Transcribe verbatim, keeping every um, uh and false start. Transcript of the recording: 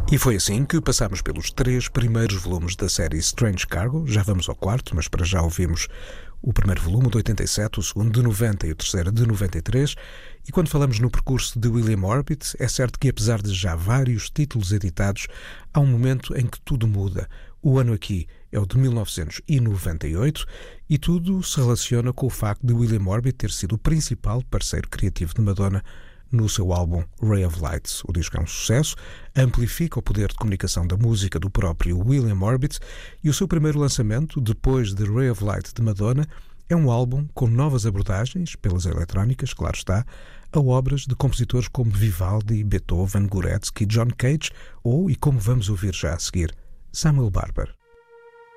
E foi assim que passámos pelos três primeiros volumes da série Strange Cargo. Já vamos ao quarto, mas para já ouvimos o primeiro volume de oitenta e sete, o segundo de noventa e o terceiro de noventa e três. E quando falamos no percurso de William Orbit, é certo que apesar de já vários títulos editados, há um momento em que tudo muda. O ano aqui é o de mil novecentos e noventa e oito e tudo se relaciona com o facto de William Orbit ter sido o principal parceiro criativo de Madonna no seu álbum Ray of Light. O disco é um sucesso, amplifica o poder de comunicação da música do próprio William Orbit e o seu primeiro lançamento, depois de Ray of Light de Madonna, é um álbum com novas abordagens, pelas eletrónicas, claro está, a obras de compositores como Vivaldi, Beethoven, Goretzky, John Cage ou, e como vamos ouvir já a seguir, Samuel Barber.